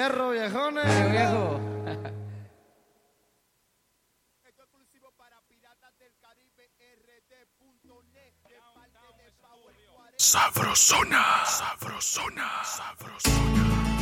Fierro, viejones. Viejo. Esto exclusivo para Piratas del Caribe, RD.net, de parte de Power 40. Sabrosona, sabrosona, sabrosona.